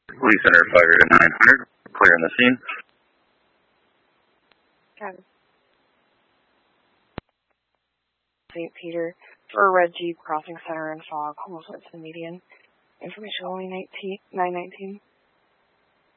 Police Center, fire to 900. Clear on the scene. Got it. St. Peter for a red Jeep crossing center and fog, almost went to the median. Information only 919.